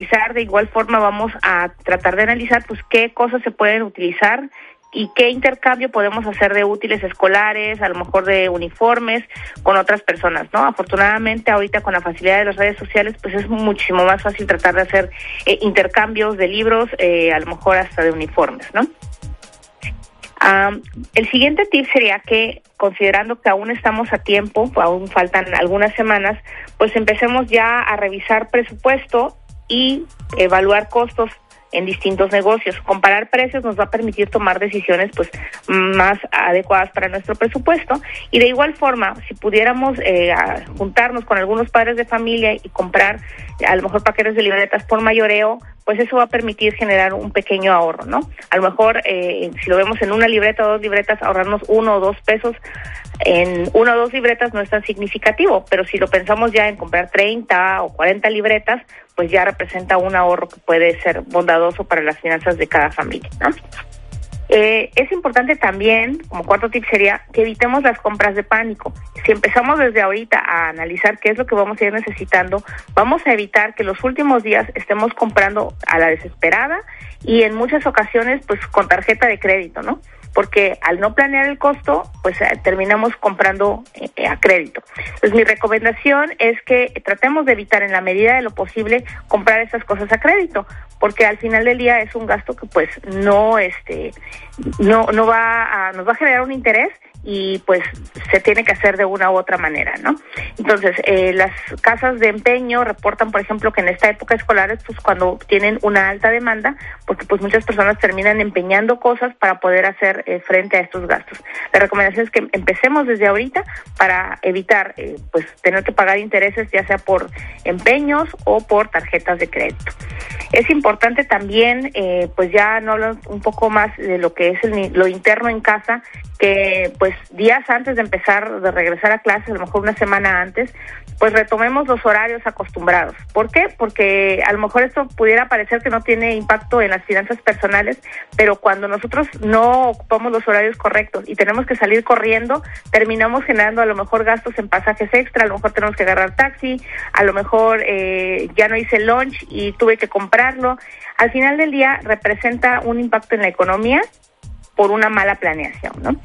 De igual forma vamos a tratar de analizar pues qué cosas se pueden utilizar y qué intercambio podemos hacer de útiles escolares, a lo mejor de uniformes con otras personas, ¿no? Afortunadamente ahorita con la facilidad de las redes sociales pues es muchísimo más fácil tratar de hacer intercambios de libros, a lo mejor hasta de uniformes, ¿no? El siguiente tip sería que, considerando que aún estamos a tiempo, aún faltan algunas semanas, pues empecemos ya a revisar presupuesto y evaluar costos en distintos negocios. Comparar precios nos va a permitir tomar decisiones pues más adecuadas para nuestro presupuesto, y de igual forma, si pudiéramos juntarnos con algunos padres de familia y comprar a lo mejor paquetes de libretas por mayoreo, pues eso va a permitir generar un pequeño ahorro, ¿no? A lo mejor, si lo vemos en una libreta o dos libretas, ahorrarnos 1 o 2 pesos en 1 o 2 libretas no es tan significativo, pero si lo pensamos ya en comprar 30 o 40 libretas, pues ya representa un ahorro que puede ser bondadoso para las finanzas de cada familia, ¿no? Es importante también, como cuarto tip sería, que evitemos las compras de pánico. Si empezamos desde ahorita a analizar qué es lo que vamos a ir necesitando, vamos a evitar que los últimos días estemos comprando a la desesperada y en muchas ocasiones pues con tarjeta de crédito, ¿no? Porque al no planear el costo, pues terminamos comprando a crédito. Pues mi recomendación es que tratemos de evitar en la medida de lo posible comprar estas cosas a crédito, porque al final del día es un gasto que pues nos va a generar un interés y pues se tiene que hacer de una u otra manera, ¿no? Entonces, las casas de empeño reportan, por ejemplo, que en esta época escolar, pues cuando tienen una alta demanda, porque pues muchas personas terminan empeñando cosas para poder hacer frente a estos gastos. La recomendación es que empecemos desde ahorita para evitar pues tener que pagar intereses, ya sea por empeños o por tarjetas de crédito. Es importante también, pues ya no hablo un poco más de lo que es lo interno en casa, que pues días antes de empezar, de regresar a clases, a lo mejor una semana antes, pues retomemos los horarios acostumbrados. ¿Por qué? Porque a lo mejor esto pudiera parecer que no tiene impacto en las finanzas personales, pero cuando nosotros no ocupamos los horarios correctos y tenemos que salir corriendo, terminamos generando a lo mejor gastos en pasajes extra, a lo mejor tenemos que agarrar taxi, a lo mejor ya no hice lunch y tuve que comprarlo. Al final del día representa un impacto en la economía por una mala planeación, ¿no?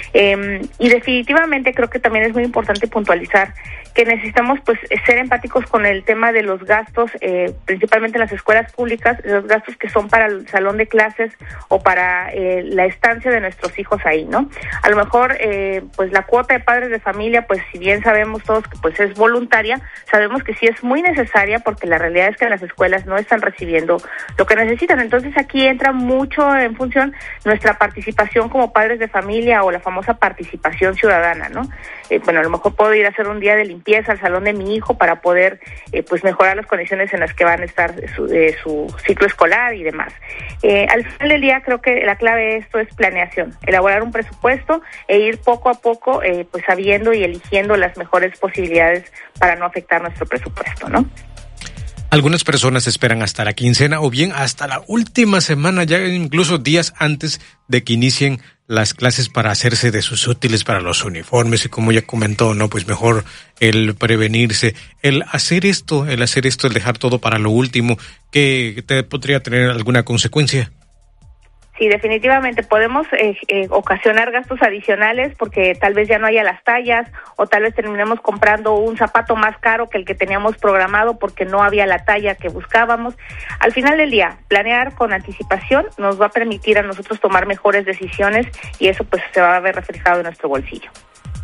Y definitivamente creo que también es muy importante puntualizar que necesitamos pues ser empáticos con el tema de los gastos, principalmente en las escuelas públicas, los gastos que son para el salón de clases o para la estancia de nuestros hijos ahí, ¿no? A lo mejor pues la cuota de padres de familia, pues si bien sabemos todos que pues es voluntaria, sabemos que sí es muy necesaria, porque la realidad es que las escuelas no están recibiendo lo que necesitan. Entonces aquí entra mucho en función nuestra participación como padres de familia, o la famosa participación ciudadana, ¿no? Bueno, a lo mejor puedo ir a hacer un día de limpieza al salón de mi hijo para poder pues mejorar las condiciones en las que van a estar su ciclo escolar y demás. Al final del día creo que la clave de esto es planeación, elaborar un presupuesto e ir poco a poco pues sabiendo y eligiendo las mejores posibilidades para no afectar nuestro presupuesto, ¿no? Algunas personas esperan hasta la quincena o bien hasta la última semana, ya incluso días antes de que inicien las clases, para hacerse de sus útiles para los uniformes, y como ya comentó, ¿no? Pues mejor el prevenirse, el hacer esto, el dejar todo para lo último, que te podría tener alguna consecuencia. Sí, definitivamente podemos ocasionar gastos adicionales, porque tal vez ya no haya las tallas, o tal vez terminemos comprando un zapato más caro que el que teníamos programado porque no había la talla que buscábamos. Al final del día, planear con anticipación nos va a permitir a nosotros tomar mejores decisiones, y eso pues se va a ver reflejado en nuestro bolsillo.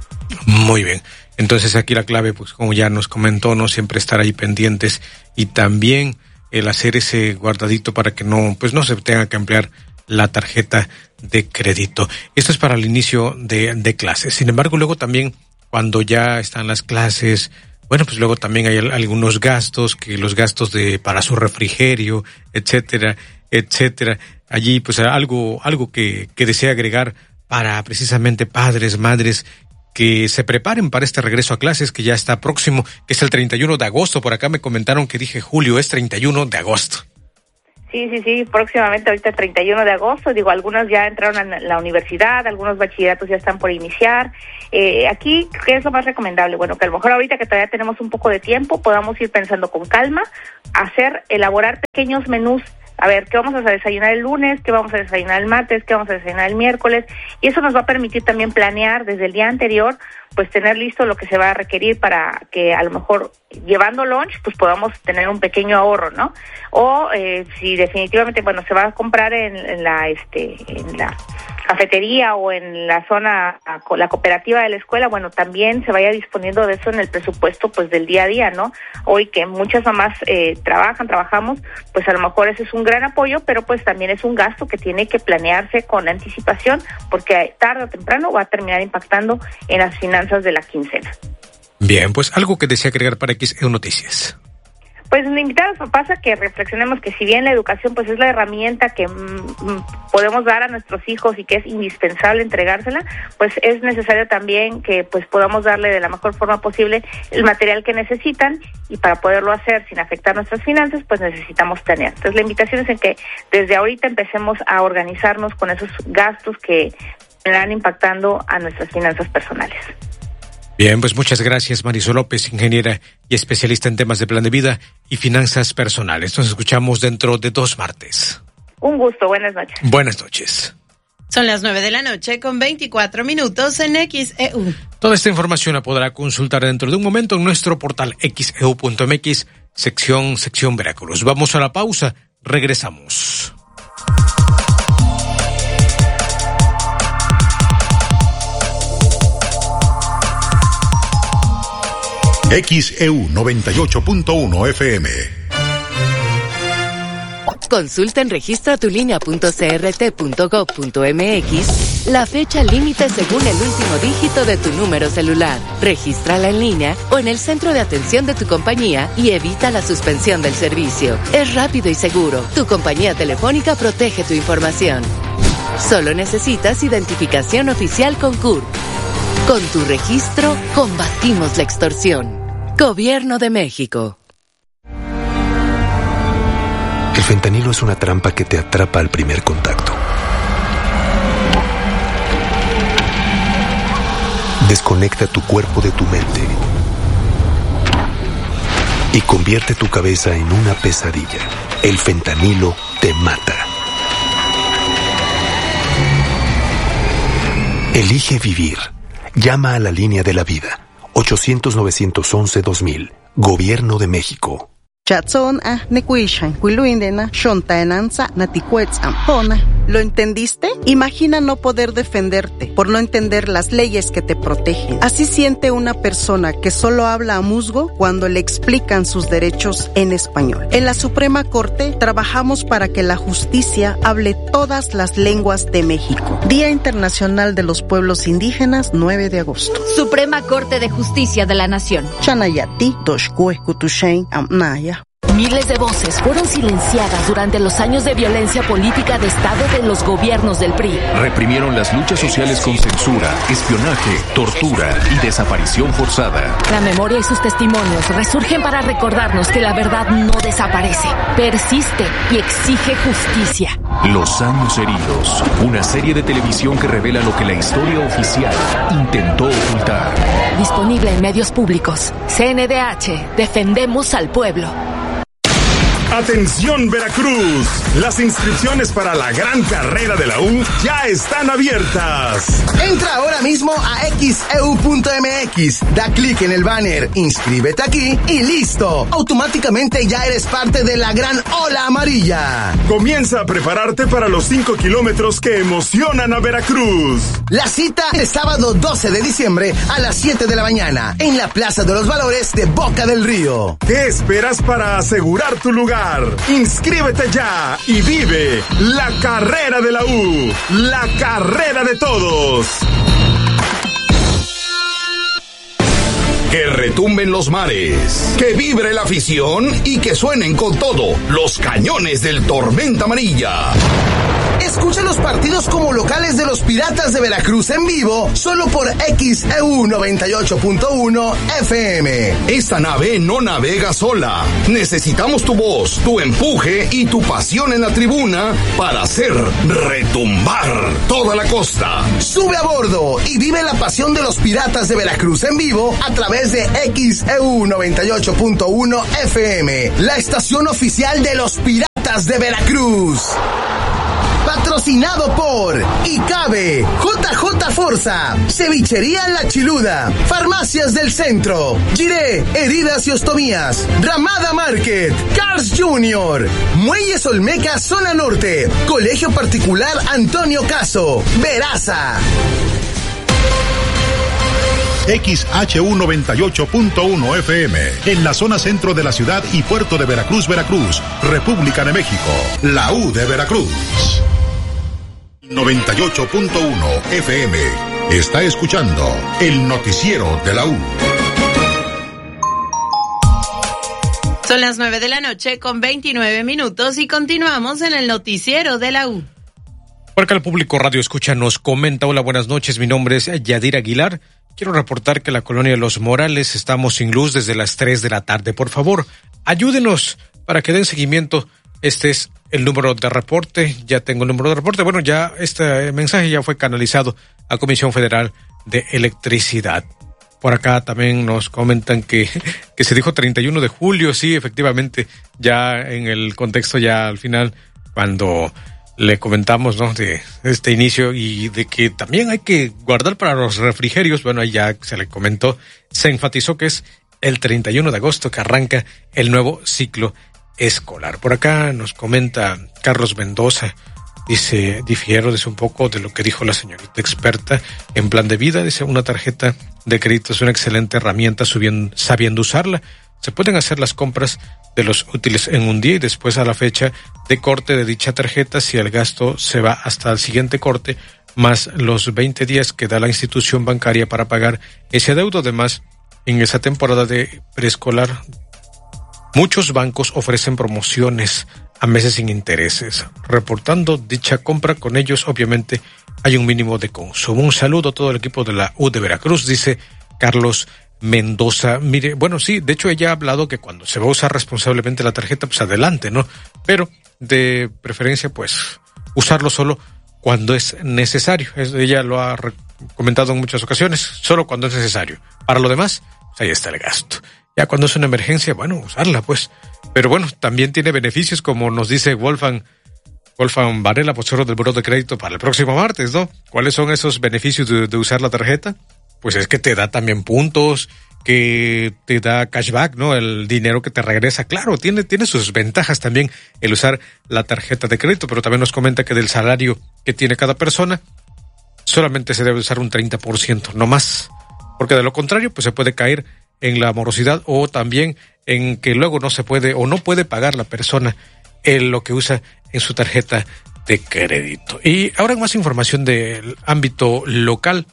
Muy bien. Entonces aquí la clave, pues como ya nos comentó, no siempre estar ahí pendientes, y también el hacer ese guardadito para que no se tenga que emplear la tarjeta de crédito. Esto es para el inicio de clases. Sin embargo, luego también, cuando ya están las clases, bueno, pues luego también hay algunos gastos, que los gastos para su refrigerio, etcétera. Allí, pues algo que desea agregar para precisamente padres, madres, que se preparen para este regreso a clases que ya está próximo, que es el 31 de agosto. Por acá me comentaron que dije julio, es 31 de agosto. Sí, próximamente ahorita el 31 de agosto, algunos ya entraron a la universidad, algunos bachilleratos ya están por iniciar. Aquí, ¿qué es lo más recomendable? Bueno, que a lo mejor ahorita que todavía tenemos un poco de tiempo, podamos ir pensando con calma, elaborar pequeños menús. A ver, ¿qué vamos a desayunar el lunes? ¿Qué vamos a desayunar el martes? ¿Qué vamos a desayunar el miércoles? Y eso nos va a permitir también planear desde el día anterior, pues tener listo lo que se va a requerir para que a lo mejor llevando lunch, pues podamos tener un pequeño ahorro, ¿no? O si definitivamente, se va a comprar en la cafetería o en la zona, la cooperativa de la escuela, también se vaya disponiendo de eso en el presupuesto, pues del día a día, ¿no? Hoy que muchas mamás trabajamos, pues a lo mejor ese es un gran apoyo, pero pues también es un gasto que tiene que planearse con anticipación, porque tarde o temprano va a terminar impactando en las finanzas de la quincena. Bien, pues algo que desea agregar para XEU Noticias. Pues invitar a los papás a que reflexionemos que si bien la educación pues es la herramienta que podemos dar a nuestros hijos y que es indispensable entregársela, pues es necesario también que pues podamos darle de la mejor forma posible el material que necesitan, y para poderlo hacer sin afectar nuestras finanzas pues necesitamos planear. Entonces la invitación es en que desde ahorita empecemos a organizarnos con esos gastos que están impactando a nuestras finanzas personales. Bien, pues muchas gracias, Marisol López, ingeniera y especialista en temas de plan de vida y finanzas personales. Nos escuchamos dentro de 2 martes. Un gusto, buenas noches. Buenas noches. Son las 9:00 con 24 minutos en XEU. Toda esta información la podrá consultar dentro de un momento en nuestro portal xeu.mx, sección Veracruz. Vamos a la pausa, regresamos. XEU 98.1 FM. Consulta en registratulinea.crt.gov.mx la fecha límite según el último dígito de tu número celular. Regístrala en línea o en el centro de atención de tu compañía y evita la suspensión del servicio. Es rápido y seguro. Tu compañía telefónica protege tu información. Solo necesitas identificación oficial con CURP. Con tu registro, combatimos la extorsión. Gobierno de México. El fentanilo es una trampa que te atrapa al primer contacto. Desconecta tu cuerpo de tu mente y convierte tu cabeza en una pesadilla. El fentanilo te mata. Elige vivir. Llama a la línea de la vida. 800-911-2000. Gobierno de México. ¿Lo entendiste? Imagina no poder defenderte por no entender las leyes que te protegen. Así siente una persona que solo habla a musgo cuando le explican sus derechos en español. En la Suprema Corte trabajamos para que la justicia hable todas las lenguas de México. Día Internacional de los Pueblos Indígenas, 9 de agosto. Suprema Corte de Justicia de la Nación. Chanayati, Toshkue, Kutushain, Amnaya. Miles de voces fueron silenciadas durante los años de violencia política de Estado de los gobiernos del PRI. Reprimieron las luchas sociales con censura, espionaje, tortura y desaparición forzada. La memoria y sus testimonios resurgen para recordarnos que la verdad no desaparece, persiste y exige justicia. Los años heridos, una serie de televisión que revela lo que la historia oficial intentó ocultar. Disponible en medios públicos. CNDH, defendemos al pueblo. Atención Veracruz, las inscripciones para la gran carrera de la U ya están abiertas. Entra ahora mismo a xeu.mx, da clic en el banner, inscríbete aquí y listo. Automáticamente ya eres parte de la gran ola amarilla. Comienza a prepararte para los 5 kilómetros que emocionan a Veracruz. La cita el sábado 12 de diciembre a las 7 de la mañana en la Plaza de los Valores de Boca del Río. ¿Qué esperas para asegurar tu lugar? Inscríbete ya y vive la carrera de la U, la carrera de todos. Que retumben los mares, que vibre la afición y que suenen con todo los cañones del Tormenta Amarilla. Escucha los partidos como locales de los Piratas de Veracruz en vivo, solo por XEU 98.1 FM. Esta nave no navega sola. Necesitamos tu voz, tu empuje y tu pasión en la tribuna para hacer retumbar toda la costa. Sube a bordo y vive la pasión de los Piratas de Veracruz en vivo a través de XEU 98.1 FM, la estación oficial de los Piratas de Veracruz. Patrocinado por Icabe, JJ Forza, Cevichería La Chiluda, Farmacias del Centro, Giré, Heridas y Ostomías, Ramada Market, Cars Jr., Muelles Olmeca Zona Norte, Colegio Particular Antonio Caso, Veraza. XHU 98.1 FM, en la zona centro de la ciudad y puerto de Veracruz, Veracruz, República de México, la U de Veracruz. 98.1 FM. Está escuchando el noticiero de la U. Son las 9 de la noche con 29 minutos y continuamos en el noticiero de la U. Por acá el público Radio Escucha nos comenta: hola, buenas noches, mi nombre es Yadir Aguilar. Quiero reportar que en la colonia de Los Morales estamos sin luz desde las 3 de la tarde. Por favor, ayúdenos para que den seguimiento. Este es el número de reporte. Ya tengo el número de reporte. Bueno, ya este mensaje ya fue canalizado a Comisión Federal de Electricidad. Por acá también nos comentan que se dijo 31 de julio. Sí, efectivamente, ya en el contexto, ya al final, cuando le comentamos, ¿no?, de este inicio y de que también hay que guardar para los refrigerios. Bueno, ahí ya se le comentó, se enfatizó que es el 31 de agosto que arranca el nuevo ciclo escolar. Por acá nos comenta Carlos Mendoza, dice: difiero un poco de lo que dijo la señorita experta en plan de vida. Dice: una tarjeta de crédito es una excelente herramienta sabiendo usarla. Se pueden hacer las compras de los útiles en un día y después a la fecha de corte de dicha tarjeta, si el gasto se va hasta el siguiente corte, más los 20 días que da la institución bancaria para pagar ese adeudo. Además, en esa temporada de preescolar, muchos bancos ofrecen promociones a meses sin intereses. Reportando dicha compra con ellos, obviamente hay un mínimo de consumo. Un saludo a todo el equipo de la U de Veracruz, dice Carlos Mendoza. Mire, bueno, sí, de hecho ella ha hablado que cuando se va a usar responsablemente la tarjeta, pues adelante, ¿no? Pero de preferencia, pues, usarlo solo cuando es necesario. Ella lo ha comentado en muchas ocasiones, solo cuando es necesario. Para lo demás, pues ahí está el gasto. Ya cuando es una emergencia, bueno, usarla, pues. Pero bueno, también tiene beneficios, como nos dice Wolfgang Varela, vocero del Buró de Crédito, para el próximo martes, ¿no? ¿Cuáles son esos beneficios de usar la tarjeta? Pues es que te da también puntos, que te da cashback, ¿no? El dinero que te regresa. Claro, tiene sus ventajas también el usar la tarjeta de crédito, pero también nos comenta que del salario que tiene cada persona, solamente se debe usar un 30%, no más. Porque de lo contrario, pues se puede caer en la morosidad o también en que luego no se puede o no puede pagar la persona en lo que usa en su tarjeta de crédito. Y ahora más información del ámbito local.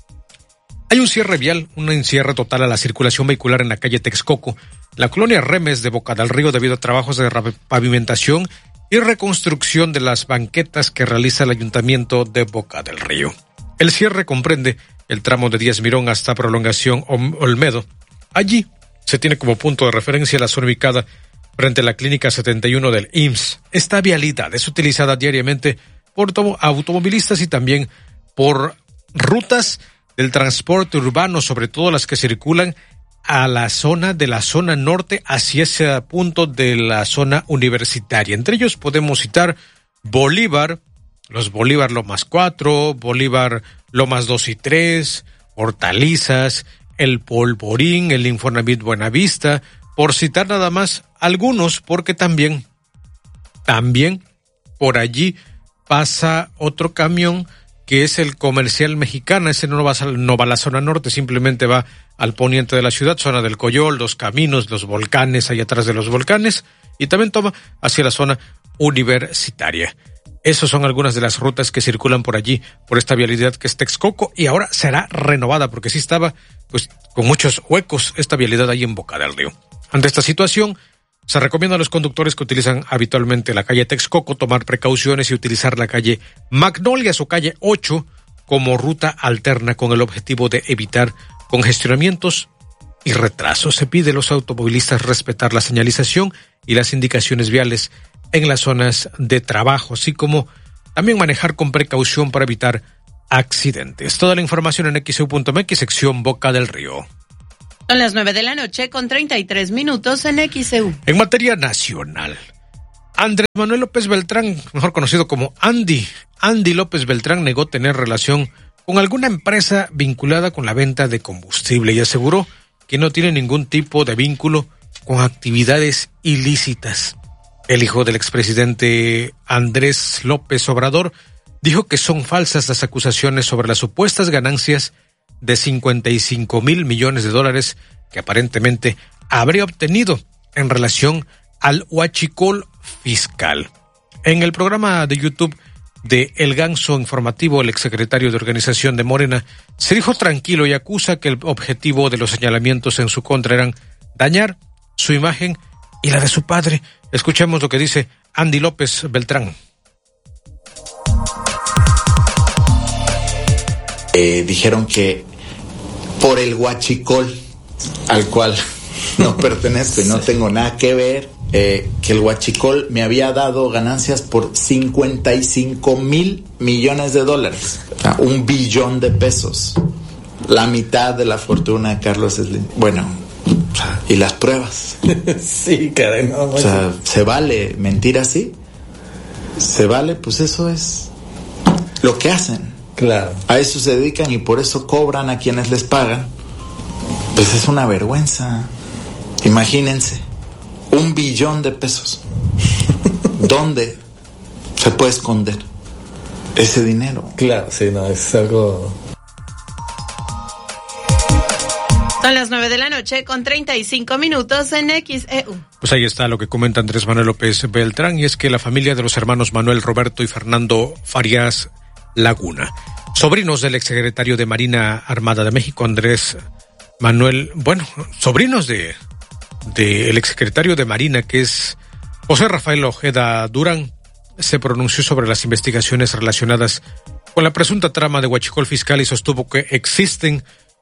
Hay un cierre vial, un cierre total a la circulación vehicular en la calle Texcoco, la colonia Remes de Boca del Río, debido a trabajos de pavimentación y reconstrucción de las banquetas que realiza el Ayuntamiento de Boca del Río. El cierre comprende el tramo de Díaz Mirón hasta Prolongación Olmedo. Allí se tiene como punto de referencia la zona ubicada frente a la Clínica 71 del IMSS. Esta vialidad es utilizada diariamente por automovilistas y también por rutas del transporte urbano, sobre todo las que circulan a la zona norte hacia ese punto de la zona universitaria. Entre ellos podemos citar Bolívar, los Bolívar Lomas 4, Bolívar Lomas 2 y 3, Hortalizas, el Polvorín, el Infonavit Buenavista, por citar nada más algunos, porque también por allí pasa otro camión que es el Comercial Mexicana. Ese no va a la zona norte, simplemente va al poniente de la ciudad, zona del Coyol, Los Caminos, los volcanes, allá atrás de los volcanes, y también toma hacia la zona universitaria. Esas son algunas de las rutas que circulan por allí, por esta vialidad que es Texcoco, y ahora será renovada porque sí estaba pues con muchos huecos esta vialidad ahí en Boca del Río. Ante esta situación, se recomienda a los conductores que utilizan habitualmente la calle Texcoco tomar precauciones y utilizar la calle Magnolias o calle 8 como ruta alterna con el objetivo de evitar congestionamientos y retrasos. Se pide a los automovilistas respetar la señalización y las indicaciones viales en las zonas de trabajo, así como también manejar con precaución para evitar accidentes. Toda la información en xeu.mx, sección Boca del Río. Son las 9:00 con 33 minutos en XEU. En materia nacional, Andrés Manuel López Beltrán, mejor conocido como Andy López Beltrán, negó tener relación con alguna empresa vinculada con la venta de combustible y aseguró que no tiene ningún tipo de vínculo con actividades ilícitas. El hijo del expresidente Andrés López Obrador dijo que son falsas las acusaciones sobre las supuestas ganancias de $55,000 millones que aparentemente habría obtenido en relación al huachicol fiscal. En el programa de YouTube de El Ganso Informativo, el exsecretario de Organización de Morena se dijo tranquilo y acusa que el objetivo de los señalamientos en su contra eran dañar su imagen y la de su padre. Escuchemos lo que dice Andy López Beltrán. Dijeron que por el huachicol, al cual no pertenezco y no tengo nada que ver, que el huachicol me había dado ganancias por $55,000 millones, o sea, $1 billón, la mitad de la fortuna de Carlos Slim. Bueno, o sea, y las pruebas. Sí, caray, no, o sea, ¿se vale mentir así? ¿Se vale? Pues eso es lo que hacen. Claro. A eso se dedican y por eso cobran a quienes les pagan. Pues es una vergüenza. Imagínense, $1 billón. ¿Dónde se puede esconder ese dinero? Claro, sí, no, es algo... Son las 9:00 con 35 minutos en XEU. Pues ahí está lo que comenta Andrés Manuel López Beltrán, y es que la familia de los hermanos Manuel Roberto y Fernando Farías Laguna, sobrinos del exsecretario de Marina Armada de México, Andrés Manuel, sobrinos del exsecretario de Marina, que es José Rafael Ojeda Durán, se pronunció sobre las investigaciones relacionadas con la presunta trama de huachicol fiscal y sostuvo que existen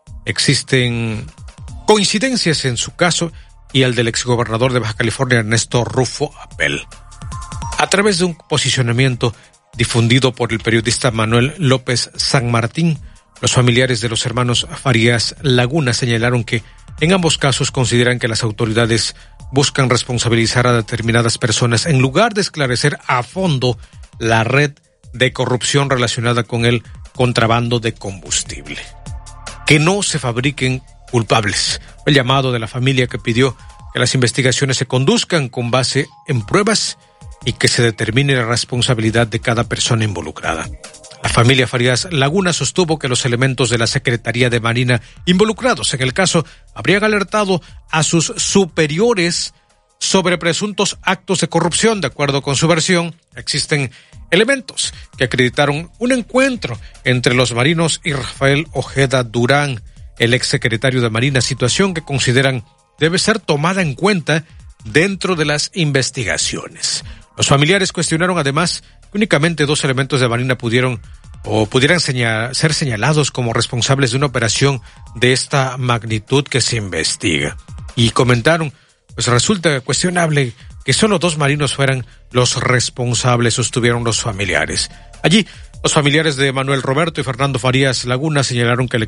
coincidencias en su caso y el del exgobernador de Baja California, Ernesto Rufo Apel. A través de un posicionamiento difundido por el periodista Manuel López San Martín, los familiares de los hermanos Farías Laguna señalaron que en ambos casos consideran que las autoridades buscan responsabilizar a determinadas personas en lugar de esclarecer a fondo la red de corrupción relacionada con el contrabando de combustible. Que no se fabriquen culpables. El llamado de la familia que pidió que las investigaciones se conduzcan con base en pruebas y que se determine la responsabilidad de cada persona involucrada. La familia Farías Laguna sostuvo que los elementos de la Secretaría de Marina involucrados en el caso habrían alertado a sus superiores sobre presuntos actos de corrupción. De acuerdo con su versión, existen elementos que acreditaron un encuentro entre los marinos y Rafael Ojeda Durán, el exsecretario de Marina, situación que consideran debe ser tomada en cuenta dentro de las investigaciones. Los familiares cuestionaron además que únicamente 2 elementos de Marina pudieran ser señalados como responsables de una operación de esta magnitud que se investiga. Y comentaron, pues resulta cuestionable que solo 2 marinos fueran los responsables, sostuvieron los familiares. Allí, los familiares de Manuel Roberto y Fernando Farías Laguna señalaron que el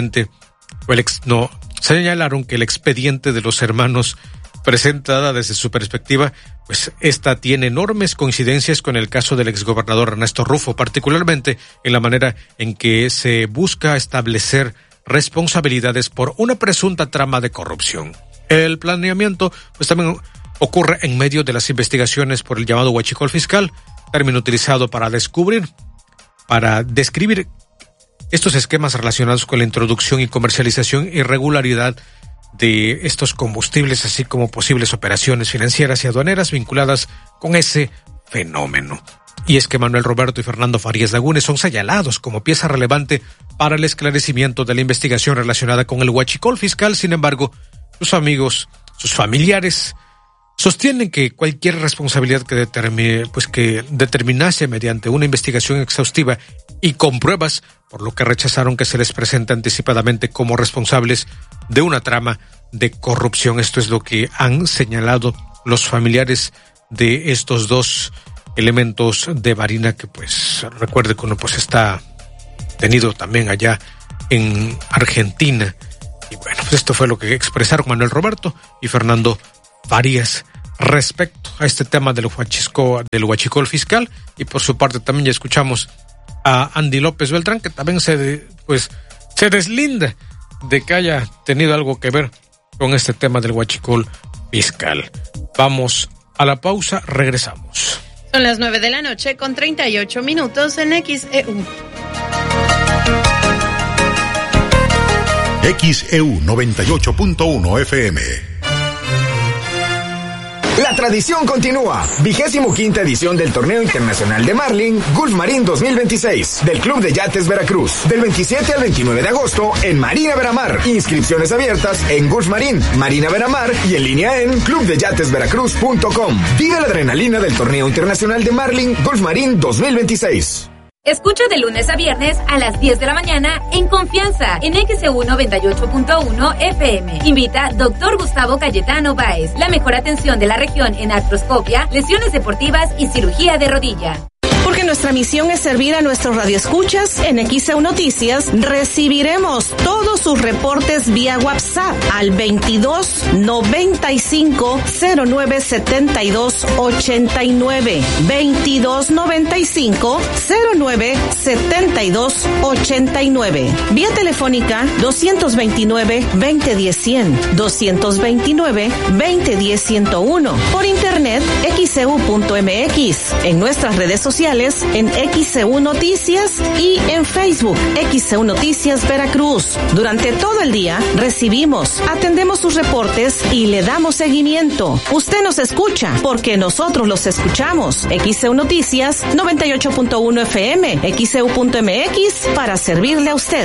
expediente de los hermanos presentada desde su perspectiva, pues esta tiene enormes coincidencias con el caso del exgobernador Ernesto Rufo, particularmente en la manera en que se busca establecer responsabilidades por una presunta trama de corrupción. El planeamiento, pues también ocurre en medio de las investigaciones por el llamado huachicol fiscal, término utilizado para describir estos esquemas relacionados con la introducción y comercialización irregularidad de estos combustibles, así como posibles operaciones financieras y aduaneras vinculadas con ese fenómeno. Y es que Manuel Roberto y Fernando Farías Lagunes son señalados como pieza relevante para el esclarecimiento de la investigación relacionada con el huachicol fiscal. Sin embargo, sus amigos, sus familiares, sostienen que cualquier responsabilidad que determinase mediante una investigación exhaustiva y con pruebas, por lo que rechazaron que se les presente anticipadamente como responsables de una trama de corrupción. Esto es lo que han señalado los familiares de estos dos elementos de Marina, que pues recuerde que uno pues está tenido también allá en Argentina. Y bueno, pues esto fue lo que expresaron Manuel Roberto y Fernando Farías respecto a este tema del huachicol fiscal. Y por su parte también ya escuchamos a Andy López Beltrán, que también se deslinda de que haya tenido algo que ver con este tema del huachicol fiscal. Vamos a la pausa, regresamos. Son las 9:00 con 38 minutos en XEU. XEU 98.1 FM. La tradición continúa. 25ª edición del Torneo Internacional de Marlin, Gulf Marine 2026, del Club de Yates Veracruz, del 27 al 29 de agosto en Marina Veramar. Inscripciones abiertas en Gulf Marine, Marina Veramar y en línea en clubdeyatesveracruz.com. Vive la adrenalina del Torneo Internacional de Marlin, Gulf Marine 2026. Escucha de lunes a viernes a las 10 de la mañana en Confianza en XEU 98.1 FM. Invita Dr. Gustavo Cayetano Báez. La mejor atención de la región en artroscopia, lesiones deportivas y cirugía de rodilla. Porque nuestra misión es servir a nuestros radioescuchas. En XEU Noticias recibiremos todos sus reportes vía WhatsApp al 22 95 09 72 89. 22 95 09 72 89. Vía telefónica 229 2010 100, 229 2010 101. Por internet xeu.mx. En nuestras redes sociales en XEU Noticias y en Facebook XEU Noticias Veracruz. Durante todo el día recibimos, atendemos sus reportes y le damos seguimiento. Usted nos escucha porque nosotros los escuchamos. XEU Noticias 98.1 FM, XEU.mx para servirle a usted.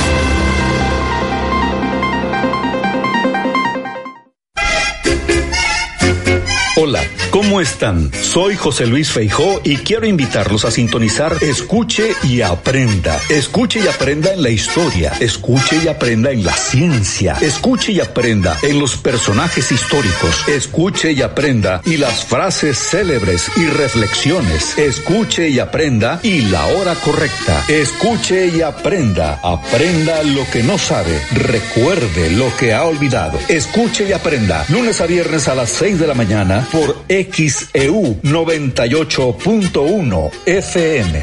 Hola, ¿cómo están? Soy José Luis Feijó y quiero invitarlos a sintonizar Escuche y Aprenda. Escuche y aprenda en la historia, escuche y aprenda en la ciencia, escuche y aprenda en los personajes históricos, escuche y aprenda y las frases célebres y reflexiones, escuche y aprenda y la hora correcta, escuche y aprenda, aprenda lo que no sabe, recuerde lo que ha olvidado, escuche y aprenda, lunes a viernes a las 6 de la mañana por XEU 98.1 FM.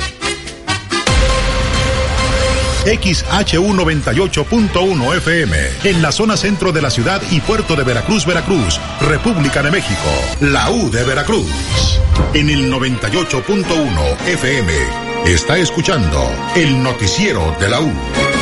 XHU 98.1 FM, en la zona centro de la ciudad y puerto de Veracruz, Veracruz, República de México, la U de Veracruz. En el 98.1 FM, está escuchando el noticiero de la U.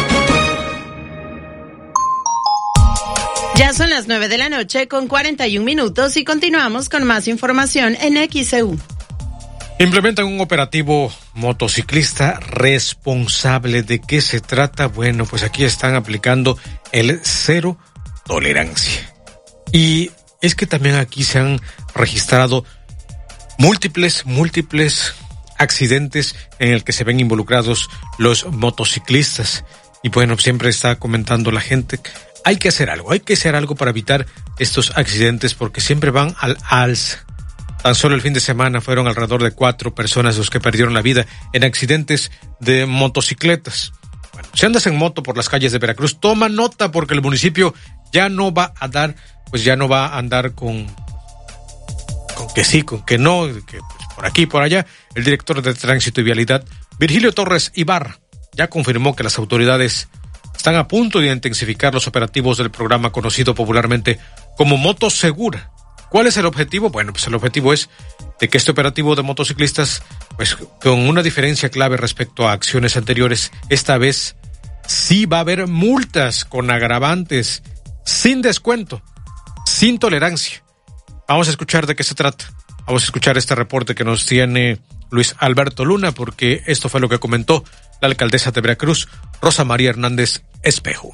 Ya son las 9:00 con 41 minutos y continuamos con más información en XEU. Implementan un operativo motociclista responsable. ¿De qué se trata? Bueno, pues aquí están aplicando el cero tolerancia. Y es que también aquí se han registrado múltiples accidentes en el que se ven involucrados los motociclistas. Y bueno, siempre está comentando la gente, hay que hacer algo para evitar estos accidentes porque siempre van al alza. Tan solo el fin de semana fueron alrededor de 4 personas los que perdieron la vida en accidentes de motocicletas. Bueno, si andas en moto por las calles de Veracruz, toma nota porque el municipio ya no va a andar con que sí, con que no, que pues, por aquí y por allá. El director de Tránsito y Vialidad, Virgilio Torres Ibarra, ya confirmó que las autoridades están a punto de intensificar los operativos del programa conocido popularmente como Moto Segura. ¿Cuál es el objetivo? Bueno, pues el objetivo es de que este operativo de motociclistas, pues con una diferencia clave respecto a acciones anteriores, esta vez sí va a haber multas con agravantes, sin descuento, sin tolerancia. Vamos a escuchar de qué se trata. Vamos a escuchar este reporte que nos tiene Luis Alberto Luna, porque esto fue lo que comentó la alcaldesa de Veracruz, Rosa María Hernández Espejo.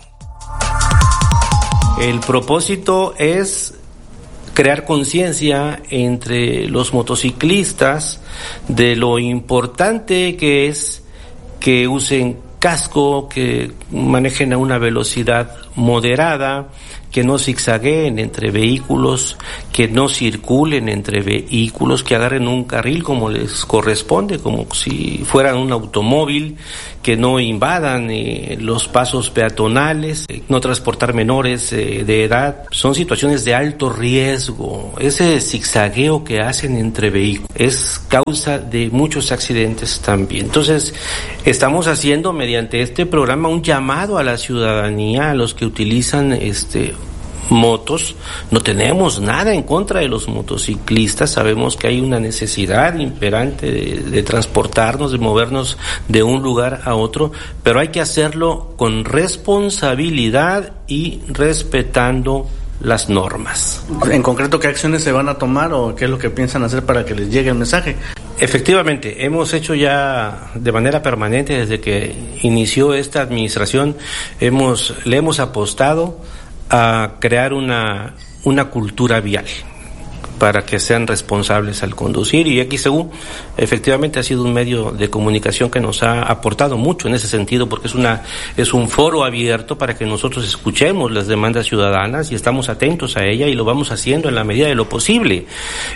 El propósito es crear conciencia entre los motociclistas de lo importante que es que usen casco, que manejen a una velocidad moderada, que no zigzagueen entre vehículos, que no circulen entre vehículos, que agarren un carril como les corresponde, como si fueran un automóvil, que no invadan los pasos peatonales, no transportar menores de edad. Son situaciones de alto riesgo. Ese zigzagueo que hacen entre vehículos es causa de muchos accidentes también. Entonces, estamos haciendo mediante este programa un llamado a la ciudadanía, a los que utilizan motos. No tenemos nada en contra de los motociclistas, sabemos que hay una necesidad imperante de transportarnos, de movernos de un lugar a otro, pero hay que hacerlo con responsabilidad y respetando las normas. En concreto, ¿qué acciones se van a tomar o qué es lo que piensan hacer para que les llegue el mensaje? Efectivamente, hemos hecho ya de manera permanente desde que inició esta administración, le hemos apostado a crear una cultura vial para que sean responsables al conducir, y XEU efectivamente ha sido un medio de comunicación que nos ha aportado mucho en ese sentido, porque es un foro abierto para que nosotros escuchemos las demandas ciudadanas y estamos atentos a ella y lo vamos haciendo en la medida de lo posible.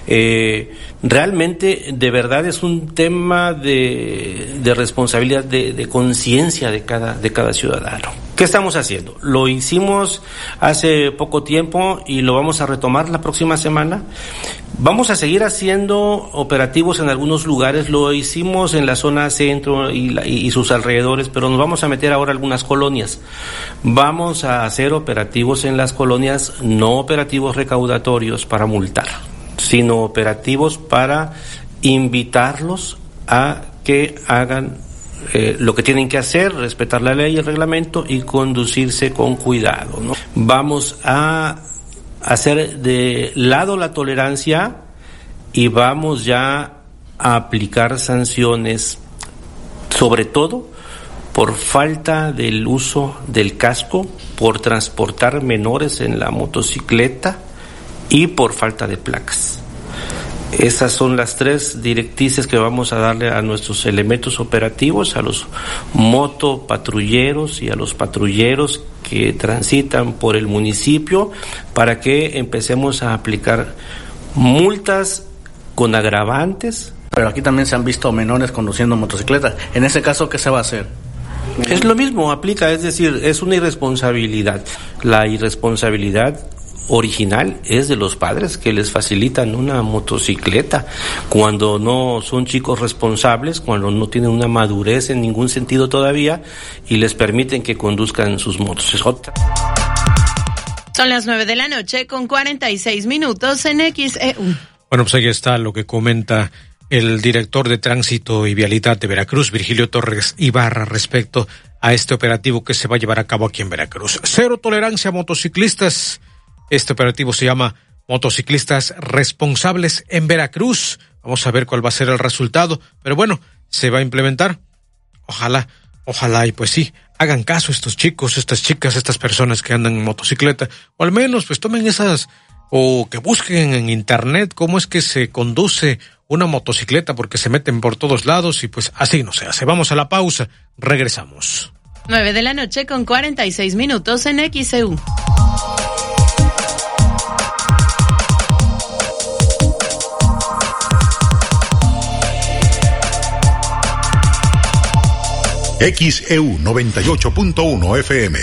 Realmente, de verdad, es un tema de responsabilidad, de conciencia de cada ciudadano. ¿Qué estamos haciendo? Lo hicimos hace poco tiempo y lo vamos a retomar la próxima semana. Vamos a seguir haciendo operativos en algunos lugares, lo hicimos en la zona centro y sus alrededores, pero nos vamos a meter ahora a algunas colonias. Vamos a hacer operativos en las colonias, no operativos recaudatorios para multar, sino operativos para invitarlos a que hagan lo que tienen que hacer, respetar la ley y el reglamento y conducirse con cuidado, ¿no? Vamos a hacer de lado la tolerancia y vamos ya a aplicar sanciones, sobre todo por falta del uso del casco, por transportar menores en la motocicleta y por falta de placas. Esas son las 3 directrices que vamos a darle a nuestros elementos operativos, a los motopatrulleros y a los patrulleros que transitan por el municipio, para que empecemos a aplicar multas con agravantes. Pero aquí también se han visto menores conduciendo motocicletas. En ese caso, ¿qué se va a hacer? Es lo mismo, aplica, es decir, es una irresponsabilidad. La irresponsabilidad original es de los padres que les facilitan una motocicleta cuando no son chicos responsables, cuando no tienen una madurez en ningún sentido todavía y les permiten que conduzcan sus motos. Son las 9:00 con 46 minutos en XEU. Bueno, pues ahí está lo que comenta el director de Tránsito y Vialidad de Veracruz, Virgilio Torres Ibarra, respecto a este operativo que se va a llevar a cabo aquí en Veracruz. Cero tolerancia a motociclistas. Este operativo se llama Motociclistas Responsables en Veracruz. Vamos a ver cuál va a ser el resultado, pero bueno, se va a implementar. Ojalá, y pues sí, hagan caso estos chicos, estas chicas, estas personas que andan en motocicleta, o al menos pues tomen esas, o que busquen en internet cómo es que se conduce una motocicleta, porque se meten por todos lados y pues así no se hace. Vamos a la pausa, regresamos. 9:00 con 46 minutos en XEU. XEU 98.1 FM.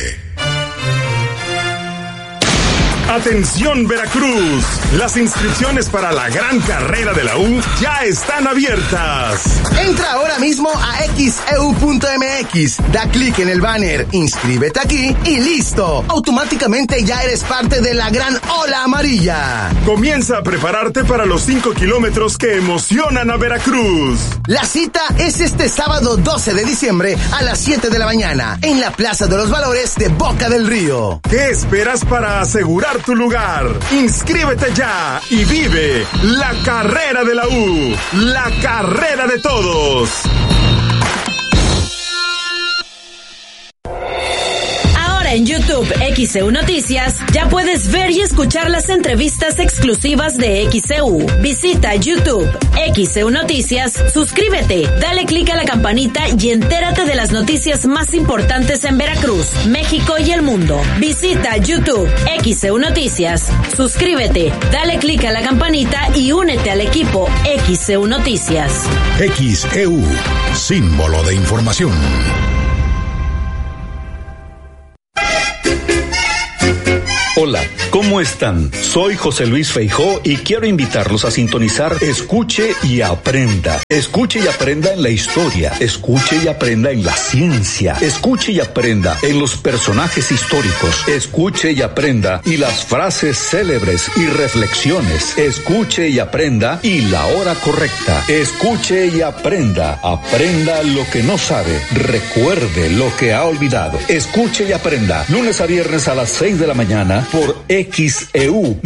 Atención Veracruz, las inscripciones para la gran carrera de la U ya están abiertas. Entra ahora mismo a xeu.mx, da clic en el banner, inscríbete aquí y listo. Automáticamente ya eres parte de la gran ola amarilla. Comienza a prepararte para los 5 kilómetros que emocionan a Veracruz. La cita es este sábado 12 de diciembre a las 7 de la mañana en la Plaza de los Valores de Boca del Río. ¿Qué esperas para asegurarte tu lugar. Inscríbete ya y vive la carrera de la U, la carrera de todos. En YouTube XEU Noticias ya puedes ver y escuchar las entrevistas exclusivas de XEU. Visita YouTube XEU Noticias, suscríbete, dale clic a la campanita y entérate de las noticias más importantes en Veracruz, México y el mundo. Visita YouTube XEU Noticias, suscríbete, dale clic a la campanita y únete al equipo XEU Noticias. XEU, símbolo de información. Hola, ¿cómo están? Soy José Luis Feijó y quiero invitarlos a sintonizar Escuche y Aprenda. Escuche y aprenda en la historia, escuche y aprenda en la ciencia, escuche y aprenda en los personajes históricos, escuche y aprenda y las frases célebres y reflexiones, escuche y aprenda y la hora correcta, escuche y aprenda, aprenda lo que no sabe, recuerde lo que ha olvidado, escuche y aprenda, lunes a viernes a las 6 de la mañana, por XEU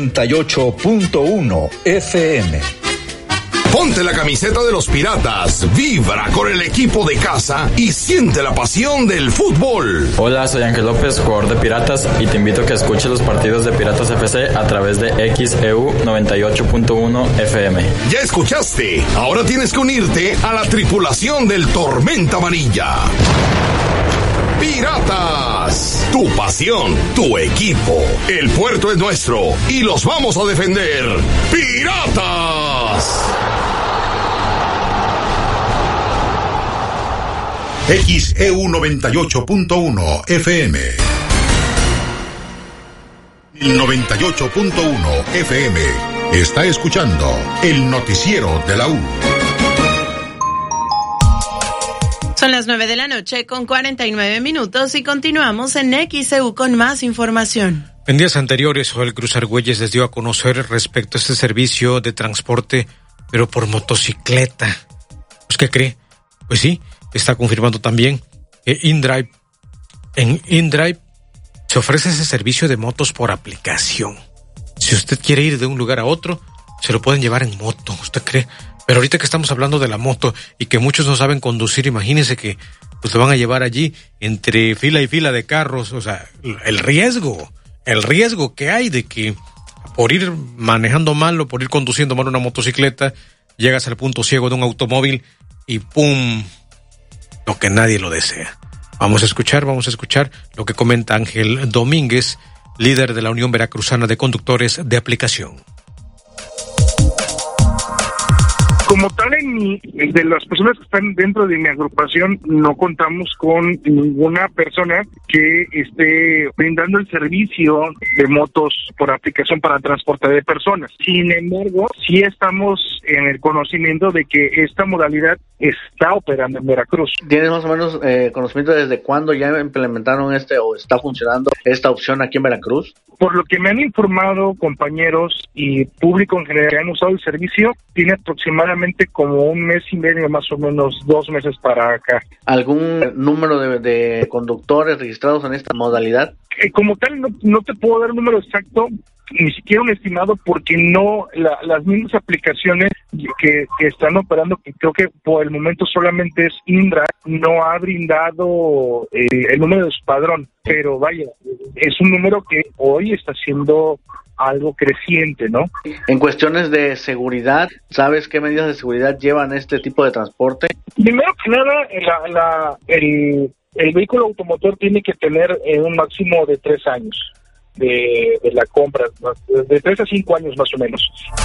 98.1 FM. Ponte la camiseta de los Piratas, vibra con el equipo de casa y siente la pasión del fútbol. Hola, soy Ángel López, jugador de Piratas, y te invito a que escuches los partidos de Piratas FC a través de XEU 98.1 FM. Ya escuchaste, ahora tienes que unirte a la tripulación del Tormenta Amarilla. Piratas, tu pasión, tu equipo. El puerto es nuestro y los vamos a defender. ¡Piratas! XEU 98.1 FM. El 98.1 FM. Está escuchando el noticiero de la U. Son las 9 de la noche con 49 minutos y continuamos en XEU con más información. En días anteriores, Joel Cruz Argüelles les dio a conocer respecto a este servicio de transporte, pero por motocicleta. ¿Pues qué cree? Pues sí, está confirmando también que InDrive, en InDrive se ofrece ese servicio de motos por aplicación. Si usted quiere ir de un lugar a otro, se lo pueden llevar en moto, ¿usted cree? Pero ahorita que estamos hablando de la moto y que muchos no saben conducir, imagínense que pues lo van a llevar allí entre fila y fila de carros, o sea, el riesgo que hay de que por ir manejando mal o por ir conduciendo mal una motocicleta, llegas al punto ciego de un automóvil y ¡pum! Lo que nadie lo desea. Vamos a escuchar lo que comenta Ángel Domínguez, líder de la Unión Veracruzana de Conductores de Aplicación. Como tal, de las personas que están dentro de mi agrupación, no contamos con ninguna persona que esté brindando el servicio de motos por aplicación para transporte de personas. Sin embargo, sí estamos en el conocimiento de que esta modalidad está operando en Veracruz. ¿Tienes más o menos conocimiento desde cuándo ya implementaron o está funcionando esta opción aquí en Veracruz? Por lo que me han informado compañeros y público en general que han usado el servicio, tiene aproximadamente como un mes y medio, más o menos 2 meses para acá. ¿Algún número de conductores registrados en esta modalidad? Como tal, no te puedo dar un número exacto, ni siquiera un estimado, porque no las mismas aplicaciones que están operando, que creo que por el momento solamente es Indra, no ha brindado el número de su padrón, pero vaya, es un número que hoy está siendo algo creciente, ¿no? En cuestiones de seguridad, ¿sabes qué medidas de seguridad llevan este tipo de transporte? Primero que nada, el vehículo automotor tiene que tener un máximo de 3 años de la compra, de 3 a 5 años más o menos.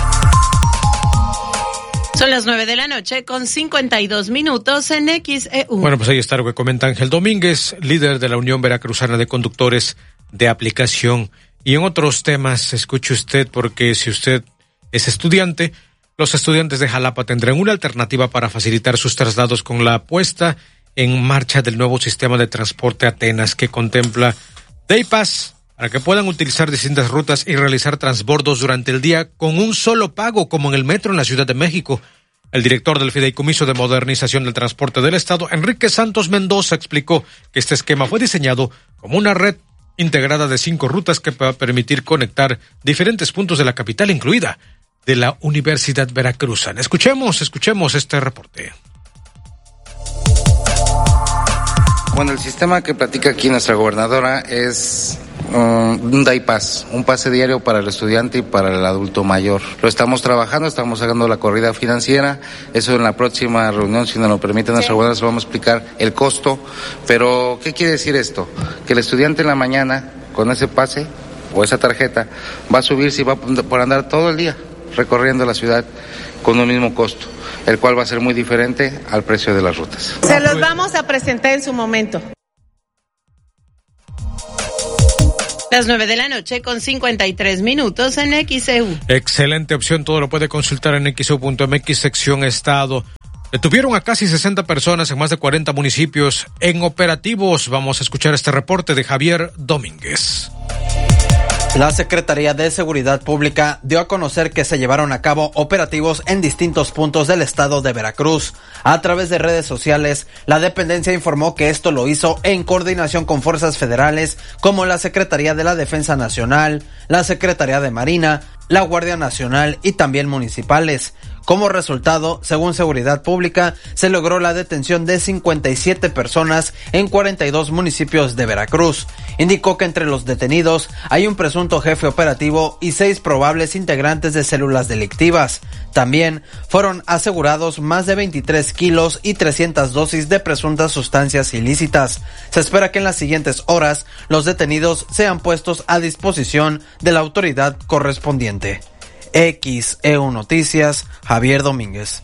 Son las 9 de la noche con 52 minutos en XEU. Bueno, pues ahí está lo que comenta Ángel Domínguez, líder de la Unión Veracruzana de Conductores de Aplicación. Y en otros temas, escuche usted, porque si usted es estudiante, los estudiantes de Jalapa tendrán una alternativa para facilitar sus traslados con la puesta en marcha del nuevo sistema de transporte Atenas, que contempla Daypass, para que puedan utilizar distintas rutas y realizar transbordos durante el día con un solo pago, como en el metro en la Ciudad de México. El director del Fideicomiso de Modernización del Transporte del Estado, Enrique Santos Mendoza, explicó que este esquema fue diseñado como una red integrada de 5 rutas que va a permitir conectar diferentes puntos de la capital, incluida de la Universidad Veracruzana. Escuchemos este reporte. Bueno, el sistema que platica aquí nuestra gobernadora es un DAIPAS, un pase diario para el estudiante y para el adulto mayor. Lo estamos trabajando, estamos sacando la corrida financiera. Eso en la próxima reunión, si nos lo permite nuestra gobernadora, se vamos a explicar el costo. Pero, ¿qué quiere decir esto? Que el estudiante en la mañana, con ese pase o esa tarjeta, va a subirse y va por andar todo el día recorriendo la ciudad con un mismo costo, el cual va a ser muy diferente al precio de las rutas. Se los vamos a presentar en su momento. Las 9:00 con 53 minutos en XEU. Excelente opción, todo lo puede consultar en xeu.mx, sección Estado. Detuvieron a casi 60 personas en más de 40 municipios en operativos. Vamos a escuchar este reporte de Javier Domínguez. La Secretaría de Seguridad Pública dio a conocer que se llevaron a cabo operativos en distintos puntos del estado de Veracruz. A través de redes sociales, la dependencia informó que esto lo hizo en coordinación con fuerzas federales como la Secretaría de la Defensa Nacional, la Secretaría de Marina, la Guardia Nacional y también municipales. Como resultado, según Seguridad Pública, se logró la detención de 57 personas en 42 municipios de Veracruz. Indicó que entre los detenidos hay un presunto jefe operativo y 6 probables integrantes de células delictivas. También fueron asegurados más de 23 kilos y 300 dosis de presuntas sustancias ilícitas. Se espera que en las siguientes horas los detenidos sean puestos a disposición de la autoridad correspondiente. XEU Noticias, Javier Domínguez.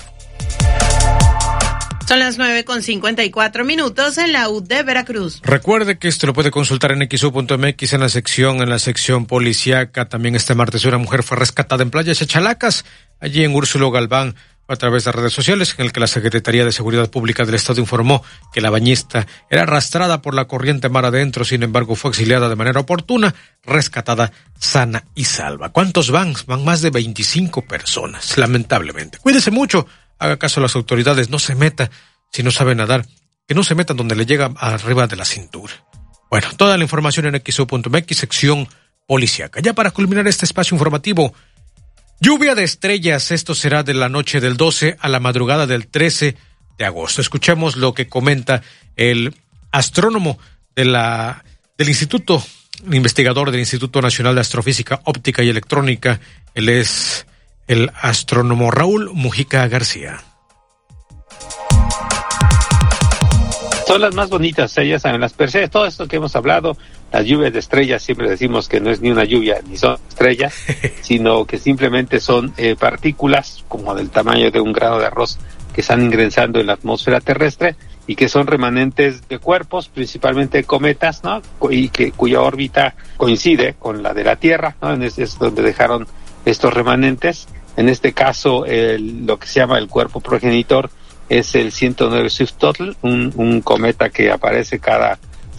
Son las 9:54 minutos en la U de Veracruz. Recuerde que esto lo puede consultar en xeu.mx en la sección policíaca. También este martes una mujer fue rescatada en Playa Chachalacas, allí en Úrsulo Galván, a través de redes sociales, en el que la Secretaría de Seguridad Pública del Estado informó que la bañista era arrastrada por la corriente mar adentro, sin embargo fue auxiliada de manera oportuna, rescatada sana y salva. ¿Cuántos van? Van más de 25 personas, lamentablemente. Cuídese mucho, haga caso a las autoridades, no se meta si no sabe nadar, que no se metan donde le llega arriba de la cintura. Bueno, toda la información en xeu.mx, sección policíaca. Ya para culminar este espacio informativo, lluvia de estrellas, esto será de la noche del 12 a la madrugada del 13 de agosto. Escuchemos lo que comenta el astrónomo del Instituto, investigador del Instituto Nacional de Astrofísica, Óptica y Electrónica. Él es el astrónomo Raúl Mujica García. Son las más bonitas, ya saben, las Perseidas, todo esto que hemos hablado, las lluvias de estrellas, siempre decimos que no es ni una lluvia ni son estrellas, sino que simplemente son partículas como del tamaño de un grano de arroz que están ingresando en la atmósfera terrestre y que son remanentes de cuerpos, principalmente cometas, ¿no? Y cuya órbita coincide con la de la Tierra, ¿no? Es donde dejaron estos remanentes. En este caso, lo que se llama el cuerpo progenitor es el 109 Swift-Tuttle, un cometa que aparece cada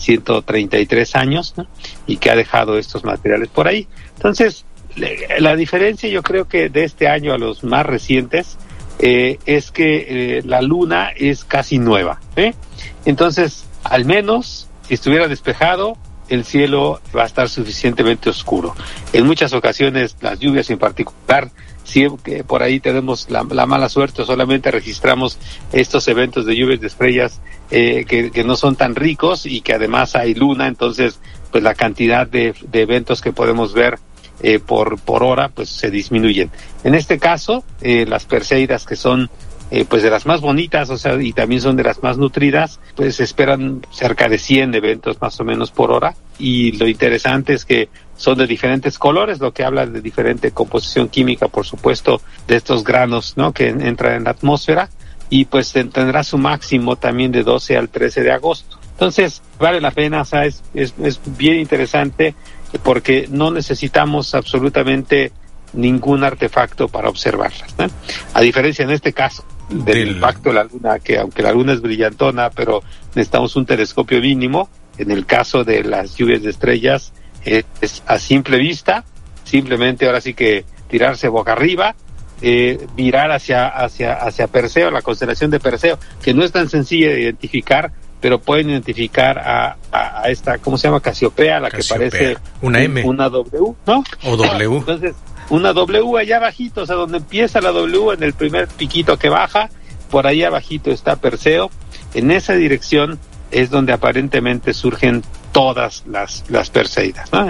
133 años, ¿no? Y que ha dejado estos materiales por ahí. Entonces, la diferencia yo creo que de este año a los más recientes es que la luna es casi nueva, ¿eh? Entonces, al menos, si estuviera despejado, el cielo va a estar suficientemente oscuro. En muchas ocasiones, las lluvias en particular, siempre por ahí tenemos la mala suerte, solamente registramos estos eventos de lluvias de estrellas que no son tan ricos y que además hay luna, entonces pues la cantidad de eventos que podemos ver por hora pues se disminuyen. En este caso, las Perseidas, que son pues de las más bonitas, o sea, y también son de las más nutridas, pues se esperan cerca de 100 eventos más o menos por hora, y lo interesante es que son de diferentes colores, lo que habla de diferente composición química, por supuesto, de estos granos, ¿no?, que entran en la atmósfera, y pues tendrá su máximo también de 12 al 13 de agosto. Entonces, vale la pena, o sea, es bien interesante, porque no necesitamos absolutamente ningún artefacto para observarlas, ¿no? A diferencia en este caso del impacto de la luna, que aunque la luna es brillantona, pero necesitamos un telescopio mínimo. En el caso de las lluvias de estrellas, es a simple vista, simplemente ahora sí que tirarse boca arriba, mirar hacia Perseo, la constelación de Perseo, que no es tan sencilla de identificar, pero pueden identificar a esta, ¿cómo se llama? Casiopea, la Casiopea. Que parece una M. Una W, ¿no? O W. Entonces, una W allá abajito, o sea, donde empieza la W, en el primer piquito que baja, por ahí abajito está Perseo. En esa dirección es donde aparentemente surgen todas las Perseidas, ¿no?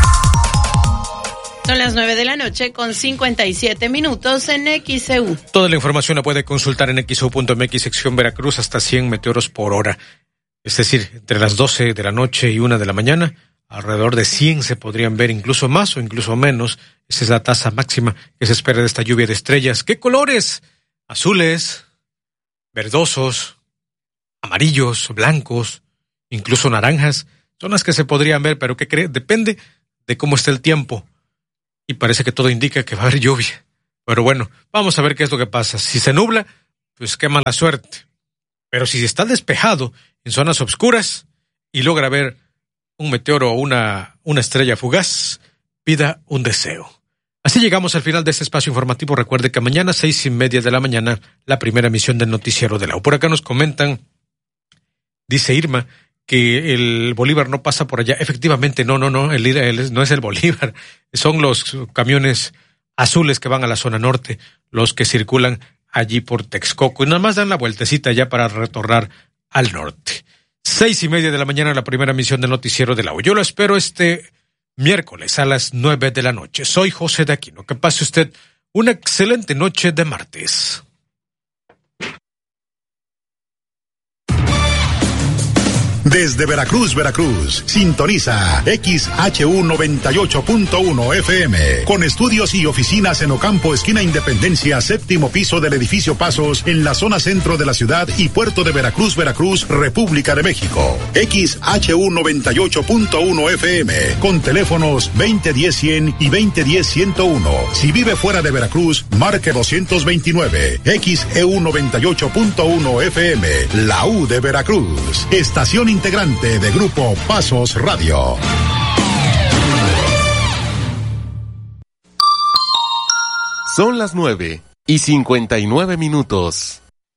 Son las 9:57 en XEU. Toda la información la puede consultar en xeu.mx, sección Veracruz, hasta 100 meteoros por hora. Es decir, entre las 12 de la noche y 1 de la mañana, alrededor de 100 se podrían ver, incluso más o incluso menos. Esa es la tasa máxima que se espera de esta lluvia de estrellas. ¿Qué colores? Azules, verdosos, amarillos, blancos, incluso naranjas. Son las que se podrían ver, pero ¿qué cree? Depende de cómo esté el tiempo. Y parece que todo indica que va a haber lluvia. Pero bueno, vamos a ver qué es lo que pasa. Si se nubla, pues qué mala suerte. Pero si está despejado en zonas oscuras y logra ver un meteoro o una estrella fugaz, pida un deseo. Así llegamos al final de este espacio informativo. Recuerde que mañana 6:30 de la mañana, la primera emisión del noticiero de la U. Por acá nos comentan, dice Irma, que el Bolívar no pasa por allá. Efectivamente, no, no es el Bolívar. Son los camiones azules que van a la zona norte, los que circulan allí por Texcoco y nada más dan la vueltecita ya para retornar al norte. 6:30 de la mañana, la primera emisión del noticiero de la U. Yo lo espero este miércoles a las 9 de la noche. Soy José de Aquino. Que pase usted una excelente noche de martes. Desde Veracruz, sintoniza XHU 98.1 FM, con estudios y oficinas en Ocampo, esquina Independencia, 7º piso del edificio Pasos, en la zona centro de la ciudad y puerto de Veracruz, República de México. XHU 98.1 FM, con teléfonos 2010-100 y 2010-101. Si vive fuera de Veracruz, marque 229. XEU 98.1 FM, la U de Veracruz. Estación integrante de Grupo Pasos Radio. Son las 9:59.